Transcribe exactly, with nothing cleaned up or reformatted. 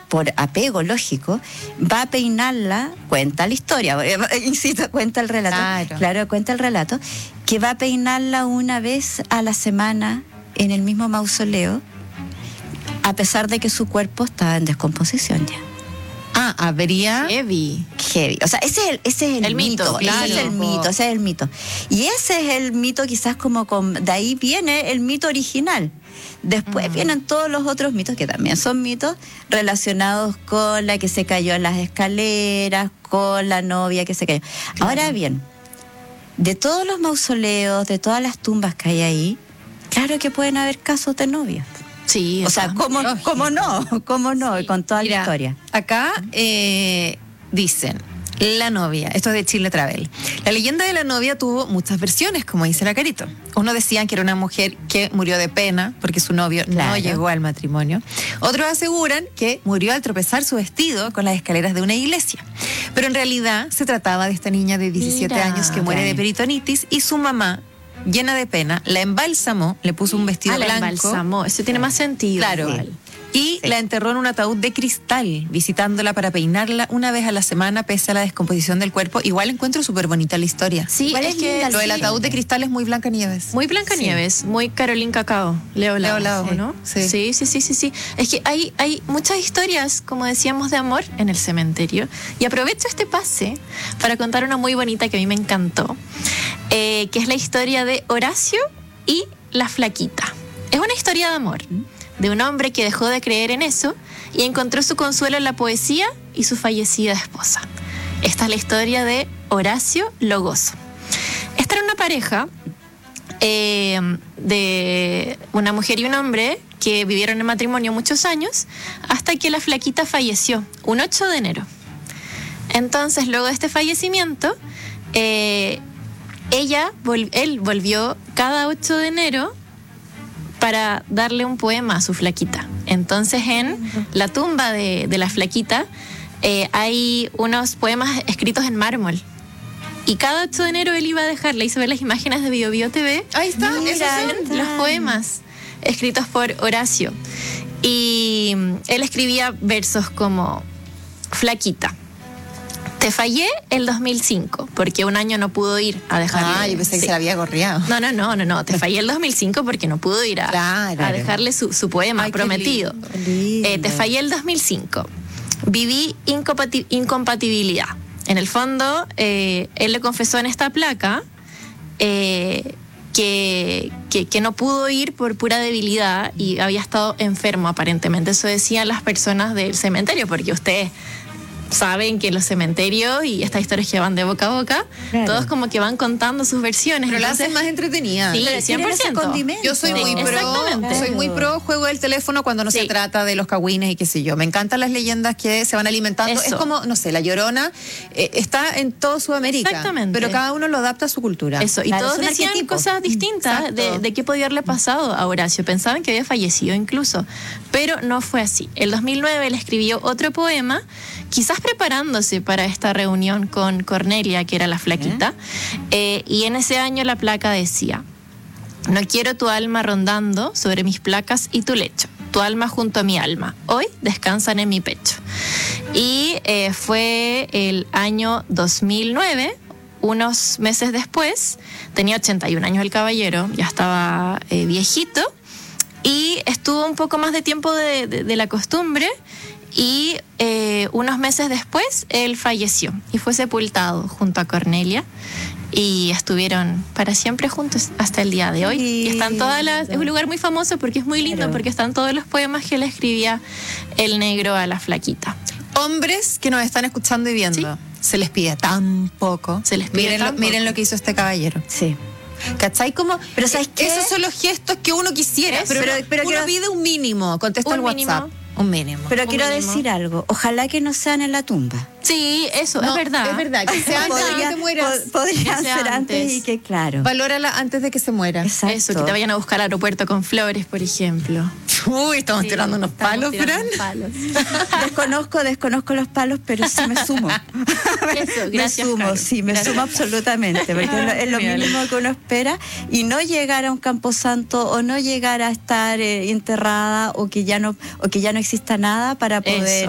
por apego lógico, va a peinarla, cuenta la historia, insisto, cuenta el relato, Claro. claro, cuenta el relato, que va a peinarla una vez a la semana en el mismo mausoleo, a pesar de que su cuerpo estaba en descomposición ya. Ah, habría... Heavy. Heavy. O sea, ese es el, ese es el, El mito, mito, claro. ese es el mito, ese es el mito. Y ese es el mito quizás como con, de ahí viene el mito original. Después Mm. vienen todos los otros mitos, que también son mitos, relacionados con la que se cayó en las escaleras, con la novia que se cayó. Claro. Ahora bien, de todos los mausoleos, de todas las tumbas que hay ahí, claro que pueden haber casos de novias. Sí, O sea, eso. ¿cómo, lógico. cómo no? ¿Cómo no? Sí. Con toda Mira, la historia. Acá eh, dicen, la novia, esto es de Chile Travel. La leyenda de la novia tuvo muchas versiones, como dice la Carito. Unos decían que era una mujer que murió de pena porque su novio Claro. no llegó al matrimonio. Otros aseguran que murió al tropezar su vestido con las escaleras de una iglesia. Pero en realidad se trataba de esta niña de diecisiete Mira. años que muere de peritonitis y su mamá, llena de pena, la embalsamó, le puso un vestido Ah, la blanco. embalsamó. Eso tiene más sentido. Claro. igual. Y Sí. la enterró en un ataúd de cristal, visitándola para peinarla una vez a la semana pese a la descomposición del cuerpo. Igual encuentro súper bonita la historia. Sí, Igual es es que linda Lo del sí. ataúd de cristal es muy Blancanieves. muy Blancanieves, muy Carolina Cacao, Leo Lao, Leo Lao, ¿o ¿no? sí. sí, sí, sí, sí, sí. Es que hay, hay muchas historias, como decíamos, de amor en el cementerio. Y aprovecho este pase para contar una muy bonita que a mí me encantó, eh, que es la historia de Horacio y la flaquita. Es una historia de amor, de un hombre que dejó de creer en eso y encontró su consuelo en la poesía y su fallecida esposa. Esta es la historia de Horacio Logoso. Esta era una pareja eh, de una mujer y un hombre que vivieron en matrimonio muchos años hasta que la flaquita falleció, un ocho de enero. Entonces, luego de este fallecimiento, eh, ella, vol- él volvió cada ocho de enero para darle un poema a su flaquita. Entonces, en la tumba de, de la flaquita eh, hay unos poemas escritos en mármol. Y cada ocho de enero él iba a dejar, le hizo ver las imágenes de Bio Bio T V. Ahí está, Mira, esos son. está. Los poemas escritos por Horacio. Y mm, él escribía versos como: flaquita, te fallé el dos mil cinco porque un año no pudo ir a dejarle. Ah, yo pensé que sí. se la había gorreado. No, no, no, no, no, te fallé el dos mil cinco porque no pudo ir a, Claro. a dejarle su, su poema Ay, qué prometido. lindo. Lindo. Eh, te fallé el dos mil cinco. Viví incompati- incompatibilidad. En el fondo, eh, él le confesó en esta placa eh, que, que, que no pudo ir por pura debilidad y había estado enfermo aparentemente. Eso decían las personas del cementerio, porque ustedes saben que los cementerios y estas historias que van de boca a boca, Claro. todos como que van contando sus versiones. Pero la Entonces, hacen más entretenida. Sí, Pero tienen ese cien por ciento. condimento. Yo soy muy Sí, pro, exactamente. soy muy pro juego del teléfono cuando no Sí. se trata de los cagüines y qué sé yo. Me encantan las leyendas que se van alimentando. Eso. Es como, no sé, La Llorona eh, está en toda Sudamérica. Exactamente. Pero cada uno lo adapta a su cultura. Eso, y Claro, todos es un decían arquetipo. cosas distintas Exacto. de, de qué podía haberle pasado a Horacio. Pensaban que había fallecido incluso, pero no fue así. El dos mil nueve él escribió otro poema, quizás preparándose para esta reunión con Cornelia, que era la flaquita, eh, y en ese año la placa decía: no quiero tu alma rondando sobre mis placas y tu lecho, tu alma junto a mi alma, hoy descansan en mi pecho. Y eh, fue el año dos mil nueve, unos meses después, tenía ochenta y un años el caballero, ya estaba eh, viejito, y estuvo un poco más de tiempo de, de, de la costumbre, y eh, unos meses después él falleció y fue sepultado junto a Cornelia. Y estuvieron para siempre juntos hasta el día de hoy. Y están todas las, es un lugar muy famoso porque es muy lindo, Claro. porque están todos los poemas que le escribía el negro a la flaquita. Hombres que nos están escuchando y viendo, se les pide tan poco. Se les pide miren, tan lo, miren poco. lo que hizo este caballero. Sí. ¿Cachai? Como, Pero ¿sabes qué? Esos son los gestos que uno quisiera. Eso. Pero, Pero- pero uno quiero- pide un mínimo. Contesta Un el WhatsApp. mínimo. Un mínimo. Pero Un quiero mínimo. decir algo. Ojalá que no sean en la tumba. Sí, eso, No, es verdad. Es verdad. Que sea antes de que Podría- te mueras. po- podrían Que sea ser antes. antes. Y que, claro. Valórala antes de que se muera. Exacto. Eso, que te vayan a buscar al aeropuerto con flores, por ejemplo. Uy, estamos Sí, tirando unos estamos palos, tirando Fran. palos. Desconozco, desconozco los palos, pero sí me sumo. Eso, gracias, me sumo, Caro. sí, me Gracias. sumo absolutamente, porque es lo, es lo Genial. mínimo que uno espera, y no llegar a un camposanto o no llegar a estar eh, enterrada o que ya no o que ya no exista nada para poder Eso.